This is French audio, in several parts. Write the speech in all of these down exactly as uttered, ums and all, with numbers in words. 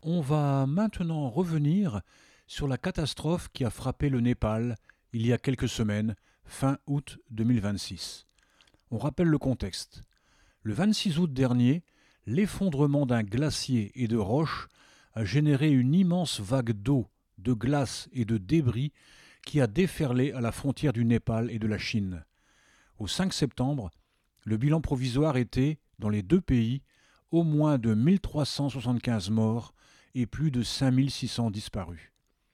On va maintenant revenir sur la catastrophe qui a frappé le Népal il y a quelques semaines, fin août deux mille vingt-six. On rappelle le contexte. Le vingt-six août dernier, l'effondrement d'un glacier et de roches a généré une immense vague d'eau, de glace et de débris qui a déferlé à la frontière du Népal et de la Chine. Au cinq septembre, le bilan provisoire était, dans les deux pays, au moins de mille trois cent soixante-quinze morts et plus de cinq mille six cents disparus.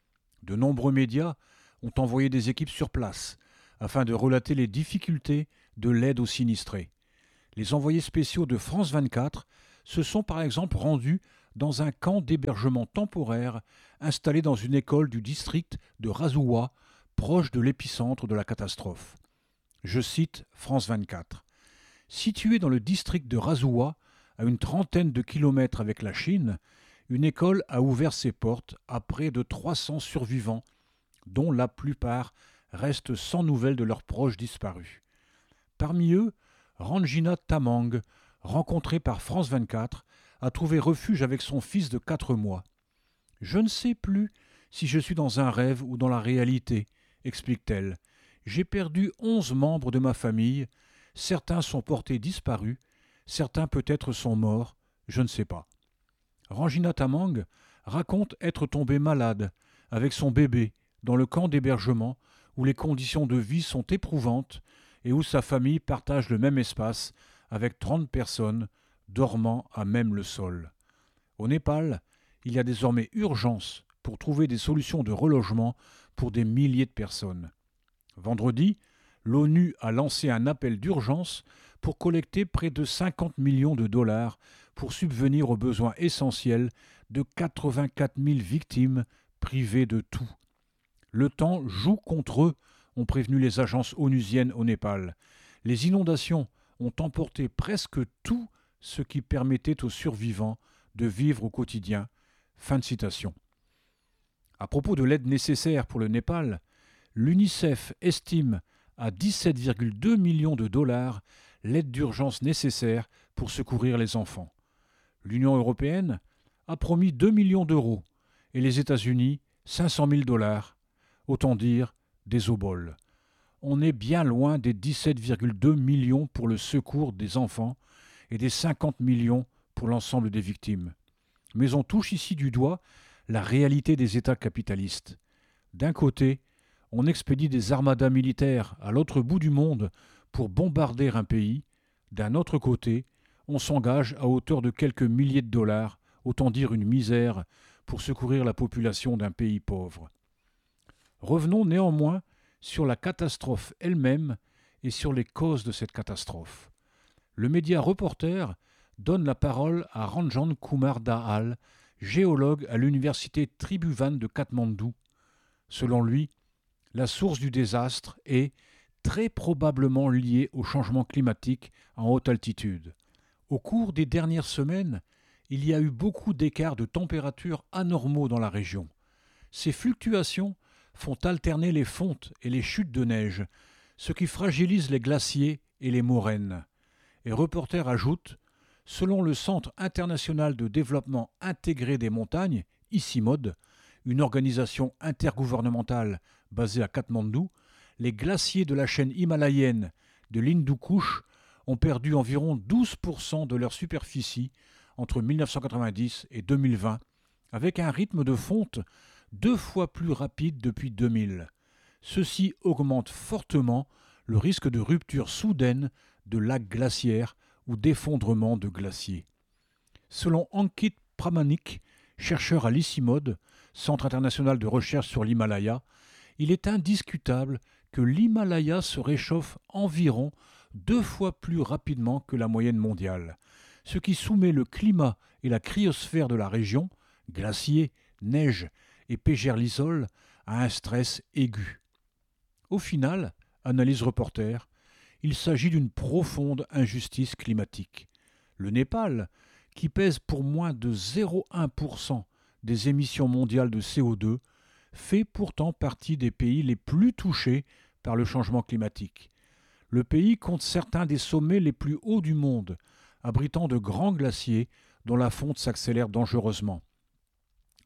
De nombreux médias ont envoyé des équipes sur place afin de relater les difficultés de l'aide aux sinistrés. Les envoyés spéciaux de France vingt-quatre se sont par exemple rendus dans un camp d'hébergement temporaire installé dans une école du district de Razoua, proche de l'épicentre de la catastrophe. Je cite France vingt-quatre. Située dans le district de Razoua, à une trentaine de kilomètres avec la Chine, une école a ouvert ses portes à près de trois cents survivants, dont la plupart restent sans nouvelles de leurs proches disparus. Parmi eux, Ranjina Tamang, rencontrée par France vingt-quatre, a trouvé refuge avec son fils de quatre mois. « Je ne sais plus si je suis dans un rêve ou dans la réalité, » explique-t-elle. « J'ai perdu onze membres de ma famille. Certains sont portés disparus, certains peut-être sont morts, je ne sais pas. » Ranjina Tamang raconte être tombée malade avec son bébé dans le camp d'hébergement où les conditions de vie sont éprouvantes et où sa famille partage le même espace avec trente personnes dormant à même le sol. Au Népal, il y a désormais urgence pour trouver des solutions de relogement pour des milliers de personnes. Vendredi, l'ONU a lancé un appel d'urgence pour collecter près de cinquante millions de dollars pour subvenir aux besoins essentiels de quatre-vingt-quatre mille victimes privées de tout. Le temps joue contre eux, ont prévenu les agences onusiennes au Népal. Les inondations ont emporté presque tout ce qui permettait aux survivants de vivre au quotidien. Fin de citation. À propos de l'aide nécessaire pour le Népal, l'UNICEF estime à dix-sept virgule deux millions de dollars l'aide d'urgence nécessaire pour secourir les enfants. L'Union européenne a promis deux millions d'euros et les États-Unis cinq cent mille dollars, autant dire des oboles. On est bien loin des dix-sept virgule deux millions pour le secours des enfants et des cinquante millions pour l'ensemble des victimes. Mais on touche ici du doigt la réalité des États capitalistes. D'un côté, on expédie des armadas militaires à l'autre bout du monde pour bombarder un pays. D'un autre côté, on s'engage à hauteur de quelques milliers de dollars, autant dire une misère, pour secourir la population d'un pays pauvre. Revenons néanmoins sur la catastrophe elle-même et sur les causes de cette catastrophe. Le média Reporter donne la parole à Ranjan Kumar Dahal, géologue à l'université Tribhuvan de Katmandou. Selon lui, la source du désastre est très probablement liée au changement climatique en haute altitude. Au cours des dernières semaines, il y a eu beaucoup d'écarts de température anormaux dans la région. Ces fluctuations font alterner les fontes et les chutes de neige, ce qui fragilise les glaciers et les moraines. Et Reporter ajoute, selon le Centre international de développement intégré des montagnes, ICIMOD, une organisation intergouvernementale basée à Katmandou, les glaciers de la chaîne himalayenne de l'Hindu Kush ont perdu environ douze pour cent de leur superficie entre mille neuf cent quatre-vingt-dix et deux mille vingt, avec un rythme de fonte deux fois plus rapide depuis deux mille. Ceci augmente fortement le risque de rupture soudaine de lacs glaciaires ou d'effondrement de glaciers. Selon Ankit Pramanik, chercheur à l'ICIMOD, Centre international de recherche sur l'Himalaya, il est indiscutable que l'Himalaya se réchauffe environ deux fois plus rapidement que la moyenne mondiale, ce qui soumet le climat et la cryosphère de la région, glaciers, neige et Pégerlisol, à un stress aigu. Au final, analyse Reporter, il s'agit d'une profonde injustice climatique. Le Népal, qui pèse pour moins de zéro virgule un pour cent des émissions mondiales de C O deux, fait pourtant partie des pays les plus touchés par le changement climatique. Le pays compte certains des sommets les plus hauts du monde, abritant de grands glaciers dont la fonte s'accélère dangereusement.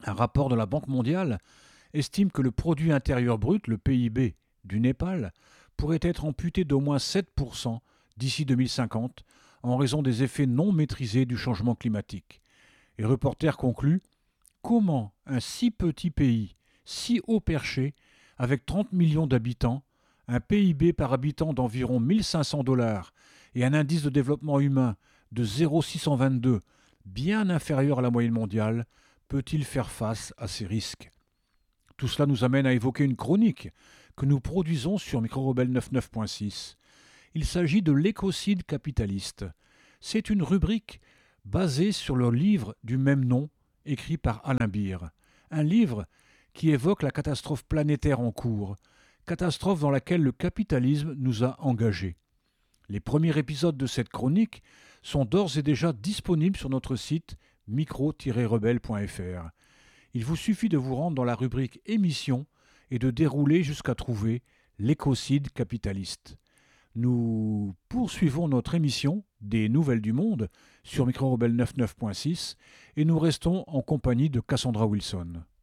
Un rapport de la Banque mondiale estime que le produit intérieur brut, le P I B, du Népal pourrait être amputé d'au moins sept pour cent d'ici deux mille cinquante en raison des effets non maîtrisés du changement climatique. Et Reporter conclut: comment un si petit pays, si haut perché, avec trente millions d'habitants, un P I B par habitant d'environ mille cinq cents dollars et un indice de développement humain de zéro virgule six cent vingt-deux, bien inférieur à la moyenne mondiale, peut-il faire face à ces risques? Tout cela nous amène à évoquer une chronique que nous produisons sur Micro-Rebelle quatre-vingt-neuf point six. Il s'agit de l'écocide capitaliste. C'est une rubrique basée sur le livre du même nom, écrit par Alain Beer. Un livre qui évoque la catastrophe planétaire en cours, catastrophe dans laquelle le capitalisme nous a engagés. Les premiers épisodes de cette chronique sont d'ores et déjà disponibles sur notre site micro tiret rebelle point f r. Il vous suffit de vous rendre dans la rubrique émissions et de dérouler jusqu'à trouver l'écocide capitaliste. Nous poursuivons notre émission des Nouvelles du Monde sur Micro-Rebelle quatre-vingt-neuf point six et nous restons en compagnie de Cassandra Wilson.